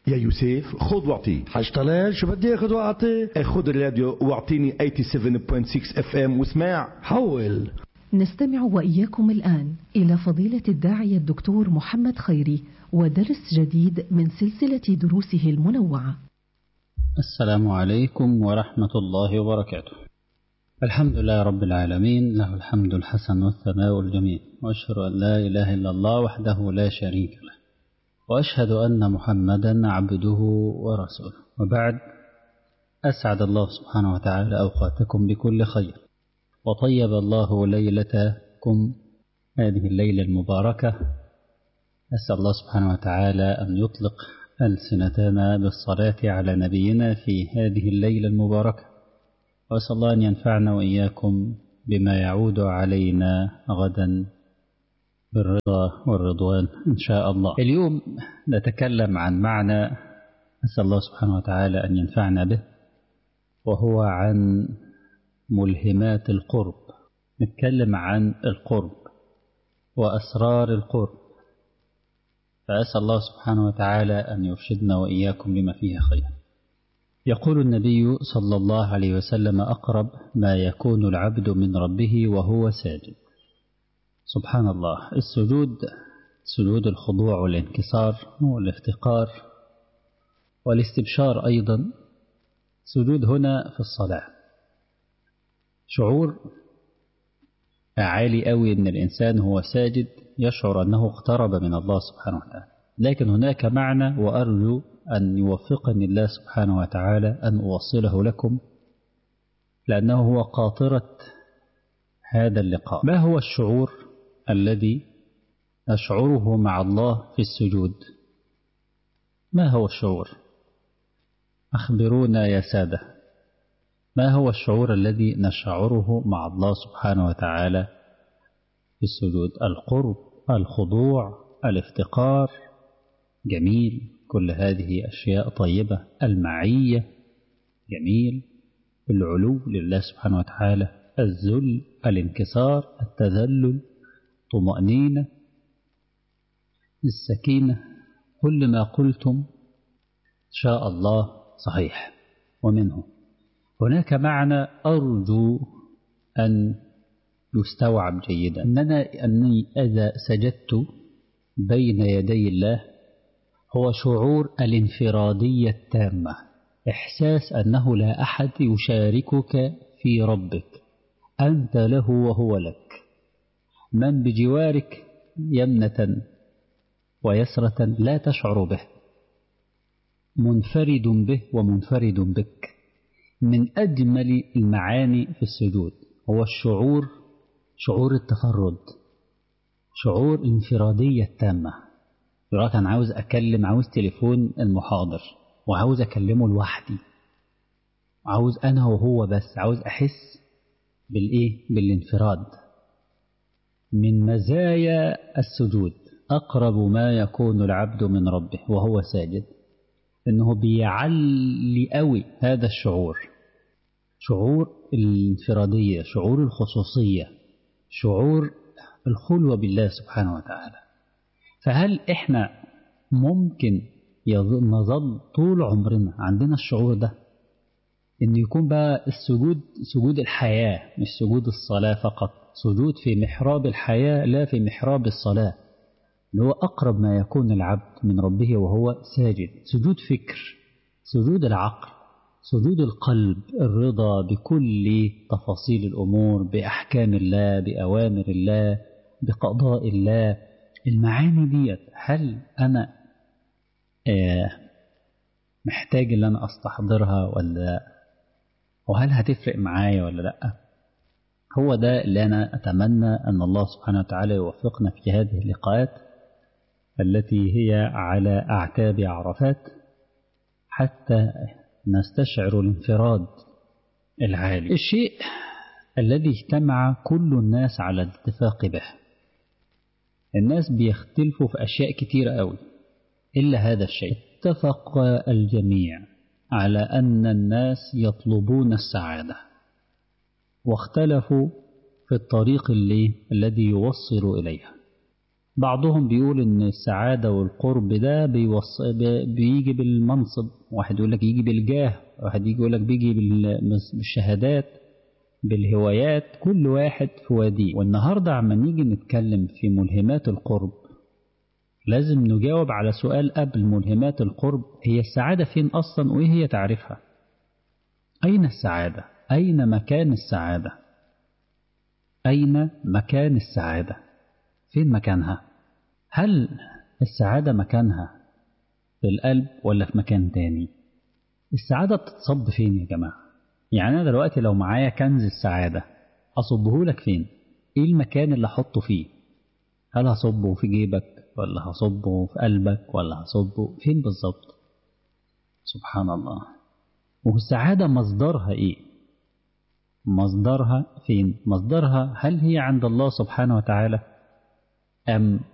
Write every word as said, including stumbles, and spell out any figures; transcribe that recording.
يا يوسف خذ واعطي. حاج طلال شو بدي اخذ واعطي؟ خذ الراديو واعطيني ثمانية وثمانين فاصلة ستة اف ام واسمع. حول. نستمع وإياكم الآن إلى فضيلة الداعية الدكتور محمد خيري ودرس جديد من سلسلة دروسه المنوعة. السلام عليكم ورحمة الله وبركاته. الحمد لله رب العالمين، له الحمد الحسن والثناء الجميل، وأشهد أن لا إله إلا الله وحده لا شريك له، وأشهد أن محمدا عبده ورسوله، وبعد. أسعد الله سبحانه وتعالى أوقاتكم بكل خير، وطيب الله ليلتكم هذه الليلة المباركة. أسأل الله سبحانه وتعالى أن يطلق ألسنتنا بالصلاة على نبينا في هذه الليلة المباركة، وأسأل الله أن ينفعنا وإياكم بما يعود علينا غدا بالرضا والرضوان إن شاء الله. اليوم نتكلم عن معنى أسأل الله سبحانه وتعالى أن ينفعنا به، وهو عن ملهمات القرب. نتكلم عن القرب وأسرار القرب، فأسأل الله سبحانه وتعالى أن يرشدنا وإياكم لما فيه خير. يقول النبي صلى الله عليه وسلم: أقرب ما يكون العبد من ربه وهو ساجد. سبحان الله. السجود سجود الخضوع والانكسار والافتقار والاستبشار، أيضا سجود هنا في الصلاة. شعور عالي قوي أن الإنسان هو ساجد يشعر أنه اقترب من الله سبحانه وتعالى، لكن هناك معنى، وأرجو أن يوفقني الله سبحانه وتعالى أن أوصله لكم، لأنه هو قاطرة هذا اللقاء. ما هو الشعور الذي نشعره مع الله في السجود؟ ما هو الشعور؟ أخبرونا يا سادة، ما هو الشعور الذي نشعره مع الله سبحانه وتعالى في السجود؟ القرب، الخضوع، الافتقار، جميل، كل هذه أشياء طيبة. المعية، جميل، العلو لله سبحانه وتعالى، الذل، الانكسار، التذلل، طمأنينة، السكينة، كل ما قلتم إن شاء الله صحيح. ومنه هناك معنى أرجو أن يستوعب جيدا، أننا أني إذا سجدت بين يدي الله هو شعور الانفرادية التامة، إحساس أنه لا أحد يشاركك في ربك، أنت له وهو لك. من بجوارك يمنة ويسرة لا تشعر به، منفرد به ومنفرد بك. من أجمل المعاني في السجود هو الشعور، شعور التفرد، شعور الانفرادية التامة. يراك أنا عاوز أكلم، عاوز تليفون المحاضر وعاوز أكلمه لوحدي، عاوز أنا وهو بس، عاوز أحس بالإيه؟ بالانفراد. من مزايا السجود أقرب ما يكون العبد من ربه وهو ساجد، إنه بيعلي قوي هذا الشعور، شعور الانفرادية، شعور الخصوصية، شعور الخلوة بالله سبحانه وتعالى. فهل إحنا ممكن نظل طول عمرنا عندنا الشعور ده؟ إن يكون بقى السجود سجود الحياة، مش سجود الصلاة فقط، سجود في محراب الحياة لا في محراب الصلاة، اللي هو أقرب ما يكون العبد من ربه وهو ساجد. سجود فكر، سجود العقل، سجود القلب، الرضا بكل تفاصيل الأمور، بأحكام الله، بأوامر الله، بقضاء الله. المعاني ديت هل أنا آه محتاج أن أنا أستحضرها ولا، وهل هتفرق معايا ولا لأ؟ هو ده اللي أنا أتمنى أن الله سبحانه وتعالى يوفقنا في هذه اللقاءات التي هي على أعتاب عرفات، حتى نستشعر الانفراد العالي، الشيء الذي اجتمع كل الناس على الاتفاق به. الناس بيختلفوا في أشياء كتيرة قوي إلا هذا الشيء. اتفق الجميع على أن الناس يطلبون السعادة، واختلفوا في الطريق اللي الذي يوصل إليها. بعضهم بيقول إن السعادة والقرب ده بيوص... بيجي بالمنصب، واحد يقول لك يجي بالجاه، واحد يجي يقول لك بيجي بالشهادات، بالهوايات، كل واحد في واديه. والنهاردة عما نيجي نتكلم في ملهمات القرب لازم نجاوب على سؤال قبل ملهمات القرب: هي السعادة فين أصلا وإيه هي تعريفها؟ أين السعادة؟ أين مكان السعادة؟ أين مكان السعادة؟ فين مكانها؟ هل السعادة مكانها في القلب ولا في مكان تاني؟ السعادة بتتصب فين يا جماعة؟ يعني أنا دلوقتي لو معايا كنز السعادة أصبه لك فين؟ إيه المكان اللي أحطه فيه؟ هل هصبه في جيبك ولا هصبه في قلبك ولا هصبه فين بالظبط؟ سبحان الله. والسعادة مصدرها إيه؟ مصدرها فين؟ مصدرها هل هي عند الله سبحانه وتعالى أم